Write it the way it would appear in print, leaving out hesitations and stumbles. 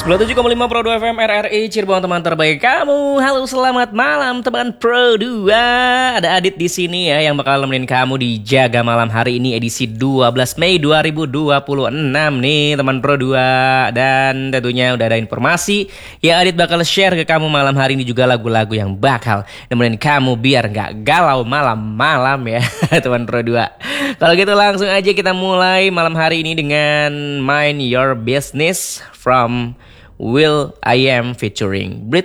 97,5 Pro 2 FM RRI Cirebon, teman terbaik kamu. Halo, selamat malam teman Pro 2. Ada Adit di sini ya yang bakal nemenin kamu di Jaga Malam hari ini edisi 12 Mei 2026 nih teman Pro 2. Dan tentunya udah ada informasi ya, Adit bakal share ke kamu malam hari ini juga lagu-lagu yang bakal nemenin kamu biar nggak galau malam-malam ya teman Pro 2. Kalau gitu langsung aja kita mulai malam hari ini dengan Mind Your Business from Will I Am featuring